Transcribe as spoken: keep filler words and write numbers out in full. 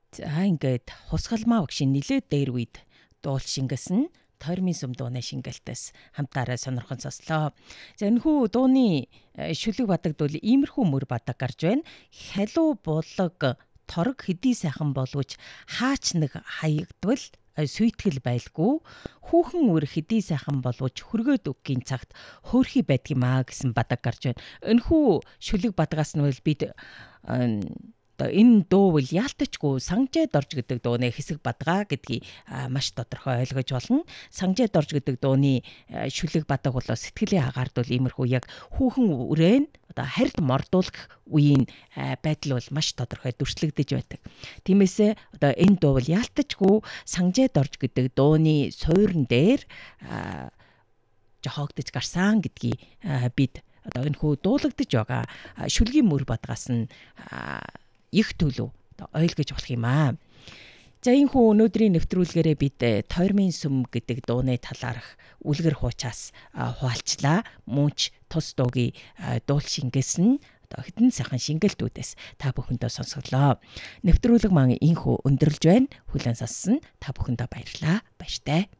За ингээд хусгалмаа багшийн нилээд дээр үед дуул шингэсэн тойрмын сүм дууны шингэлтээс хамтаараа сонирхон сонслоо. За энэхүү дууны шүлэг бадагдвал иймэрхүү мөр бадаг гарч байна. Халуу булаг торог хэдий сайхан боловч хаач нэг хаягдвал сүйтгэл байлгүй. Хүүхэн үр хэдий сайхан боловч хөргөөд өггийн цагт хөөрхий байдгиймаа гэсэн бадаг гарч байна. Энэхүү шүлэг бадгаас нь бол бид энэ дуу бол яалтчгүй Сангжайд орж гэдэг дууны хэсэг бадгаа гэдгийг маш тодорхой ойлгож болно. Сангжайд орж гэдэг дууны шүлэг бадаг бол сэтгэлийн агаард бол иймэрхүү яг хүүхэн үрээн одоо харьд мордуулах үеийн байдал бол маш тодорхой дүрслэгдэж байдаг. Тиймээс одоо энэ дуу бол яалтчгүй Сангжайд орж гэдэг дууны суурин дээр жохоогдож гарсан гэдгийг бид одоо энэ хүү дуулагдж байгаа шүлгийн мөр бадгаас нь их төлөв ойлгож болох юм аа. За энэ хүү өнөөдрийн нэвтрүүлгээрээ бид тойрмын сүм гэдэг дууны талаарх үлгэр хуучаас хуваалцлаа. Мөнч тус дуугийн дуул шингээсэн хэдэн сайхан шингэлтүүдээс та бүхэндээ сонсголоо. Нэвтрүүлэг маань энэ хүү өндөрлж байна. Хүлээн сонссон та бүхэндээ баярлалаа. Баяртай.